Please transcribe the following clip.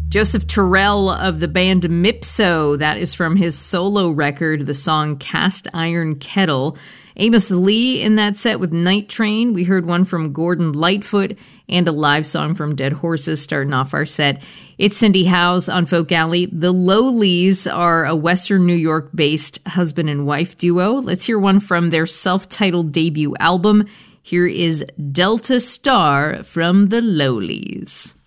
Joseph Terrell of the band Mipso, that is from his solo record, the song Cast Iron Kettle. Amos Lee in that set with Night Train. We heard one from Gordon Lightfoot and a live song from Dead Horses starting off our set. It's Cindy Howes on Folk Alley. The Lowleys are a Western New York-based husband and wife duo. Let's hear one from their self-titled debut album. Here is Delta Star from the Lowleys.